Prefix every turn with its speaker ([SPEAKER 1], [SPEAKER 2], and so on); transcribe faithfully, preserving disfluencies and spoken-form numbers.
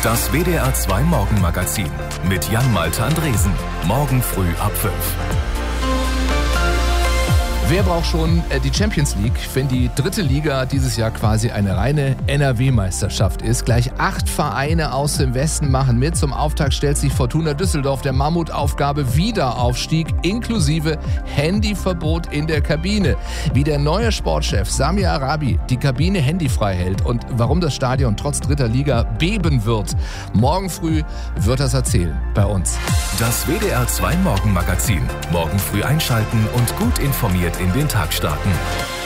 [SPEAKER 1] Das W D R zwei Morgenmagazin mit Jan-Malte Andresen. Morgen früh ab fünf.
[SPEAKER 2] Wer braucht schon die Champions League, wenn die dritte Liga dieses Jahr quasi eine reine N R W-Meisterschaft ist? Gleich acht Vereine aus dem Westen machen mit. Zum Auftakt stellt sich Fortuna Düsseldorf der Mammutaufgabe Wiederaufstieg inklusive Handyverbot in der Kabine. Wie der neue Sportchef Sami Arabi die Kabine handyfrei hält und warum das Stadion trotz dritter Liga beben wird. Morgen früh wird er es erzählen bei uns.
[SPEAKER 1] Das W D R zwei Morgenmagazin. Morgen früh einschalten und gut informiert in den Tag starten.